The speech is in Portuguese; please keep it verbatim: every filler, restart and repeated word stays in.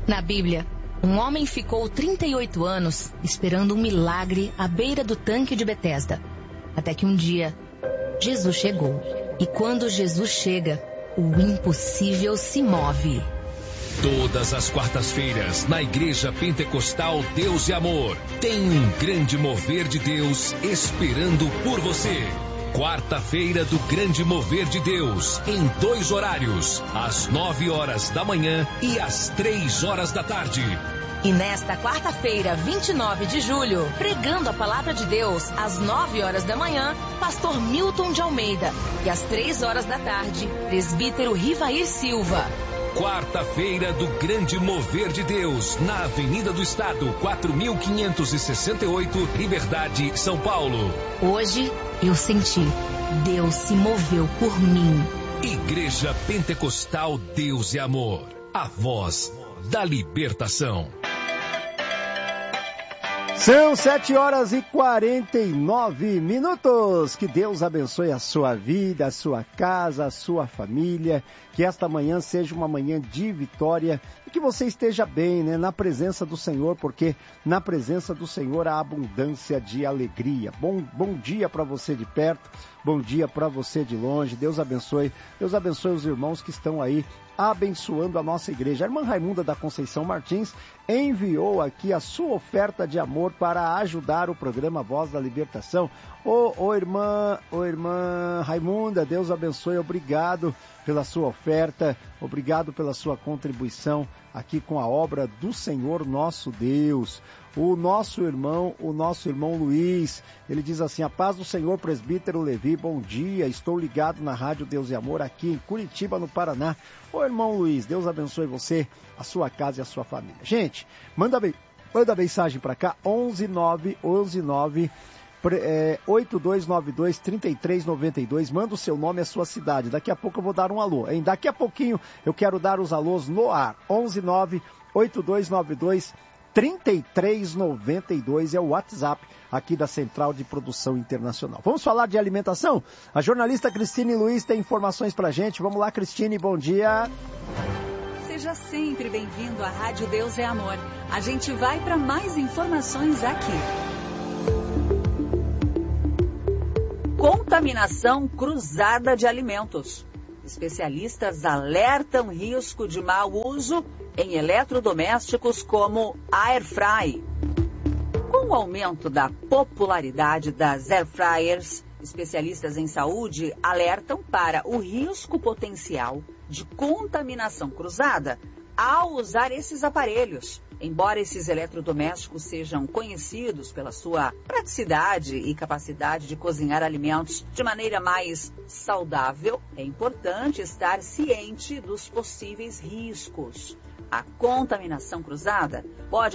Na Bíblia, um homem ficou trinta e oito anos esperando um milagre à beira do tanque de Betesda. Até que um dia, Jesus chegou. E quando Jesus chega, o impossível se move. Todas as quartas-feiras, na Igreja Pentecostal Deus e Amor, tem um grande mover de Deus esperando por você. Quarta-feira do Grande Mover de Deus, em dois horários, às nove horas da manhã e às três horas da tarde. E nesta quarta-feira, vinte e nove de julho, pregando a palavra de Deus, às nove horas da manhã, pastor Milton de Almeida. E às três horas da tarde, presbítero Rivair Silva. Quarta-feira do Grande Mover de Deus, na Avenida do Estado, quatro mil quinhentos e sessenta e oito, Liberdade, São Paulo. Hoje, eu senti, Deus se moveu por mim. Igreja Pentecostal Deus e Amor, a voz da libertação. São sete horas e quarenta e nove minutos. Que Deus abençoe a sua vida, a sua casa, a sua família. Que esta manhã seja uma manhã de vitória e que você esteja bem, né, na presença do Senhor, porque na presença do Senhor há abundância de alegria. Bom, bom dia para você de perto, bom dia para você de longe. Deus abençoe, Deus abençoe os irmãos que estão aí abençoando a nossa igreja. A irmã Raimunda da Conceição Martins enviou aqui a sua oferta de amor para ajudar o programa Voz da Libertação. Ô, ô irmã, ô irmã Raimunda, Deus abençoe, obrigado pela sua oferta, obrigado pela sua contribuição aqui com a obra do Senhor nosso Deus. O nosso irmão, o nosso irmão Luiz, ele diz assim: a paz do Senhor, presbítero Levi, bom dia, estou ligado na Rádio Deus e Amor aqui em Curitiba, no Paraná. Ô irmão Luiz, Deus abençoe você, a sua casa e a sua família. Gente, manda, manda mensagem para cá, onze nove, onze nove, É, oito dois nove dois, três três nove dois, manda o seu nome e a sua cidade. Daqui a pouco eu vou dar um alô, hein? Daqui a pouquinho eu quero dar os alôs no ar. onze nove, oito dois nove dois, três três nove dois é o WhatsApp aqui da Central de Produção Internacional. Vamos falar de alimentação? A jornalista Cristine Luiz tem informações pra gente. Vamos lá, Cristine, bom dia. Seja sempre bem-vindo à Rádio Deus é Amor. A gente vai para mais informações aqui. Contaminação cruzada de alimentos. Especialistas alertam risco de mau uso em eletrodomésticos como air fry. Com o aumento da popularidade das air fryers, especialistas em saúde alertam para o risco potencial de contaminação cruzada ao usar esses aparelhos. Embora esses eletrodomésticos sejam conhecidos pela sua praticidade e capacidade de cozinhar alimentos de maneira mais saudável, é importante estar ciente dos possíveis riscos. A contaminação cruzada pode